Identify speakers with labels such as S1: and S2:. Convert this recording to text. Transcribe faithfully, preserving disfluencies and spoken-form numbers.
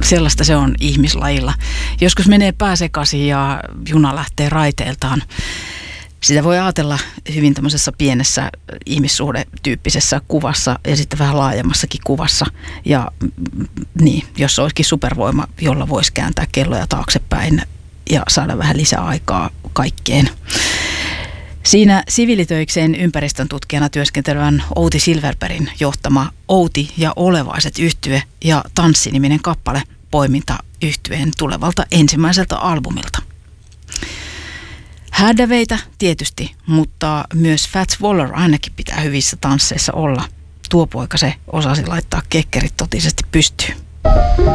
S1: Sellaista se on ihmislajilla. Joskus menee pää sekaisin ja juna lähtee raiteiltaan. Sitä voi ajatella hyvin tämmöisessä pienessä ihmissuhdetyyppisessä kuvassa ja sitten vähän laajemmassakin kuvassa. Ja niin, jos olisikin supervoima, jolla voisi kääntää kelloja taaksepäin ja saada vähän lisää aikaa kaikkeen. Siinä siviilitöikseen ympäristön tutkijana työskentelevän Outi Silverbergin johtama Outi ja olevaiset yhtye ja Tanssi-niminen kappale poiminta yhtyeen tulevalta ensimmäiseltä albumilta. Häädäveitä tietysti, mutta myös Fats Waller ainakin pitää hyvissä tansseissa olla. Tuo poika se osasi laittaa kekkerit totisesti pystyyn.